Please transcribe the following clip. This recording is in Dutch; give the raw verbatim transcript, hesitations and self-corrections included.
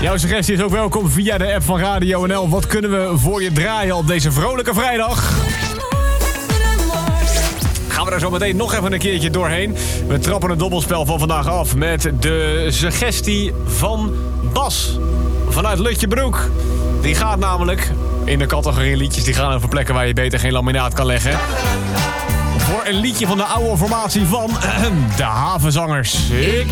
Jouw suggestie is ook welkom via de app van Radio N L. Wat kunnen we voor je draaien op deze vrolijke vrijdag? Gaan we daar zo meteen nog even een keertje doorheen. We trappen het dobbelspel van vandaag af met de suggestie van Bas. Vanuit Lutjebroek. Die gaat namelijk in de categorie liedjes die gaan over plekken waar je beter geen laminaat kan leggen. Voor een liedje van de oude formatie van de Havenzangers. Ik